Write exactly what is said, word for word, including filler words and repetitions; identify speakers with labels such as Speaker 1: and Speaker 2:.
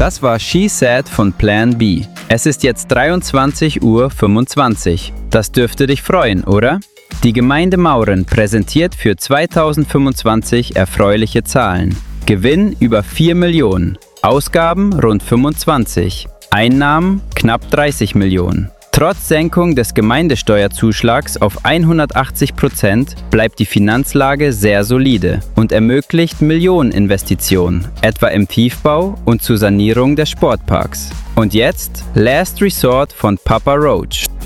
Speaker 1: Das war She Said von Plan B. Es ist jetzt dreiundzwanzig Uhr fünfundzwanzig. Das dürfte dich freuen, oder? Die Gemeinde Mauren präsentiert für zweitausendfünfundzwanzig erfreuliche Zahlen. Gewinn über vier Millionen, Ausgaben rund fünfundzwanzig, Einnahmen knapp dreißig Millionen. Trotz Senkung des Gemeindesteuerzuschlags auf hundertachtzig Prozent bleibt die Finanzlage sehr solide und ermöglicht Millioneninvestitionen, etwa im Tiefbau und zur Sanierung des Sportparks. Und jetzt Last Resort von Papa Roach.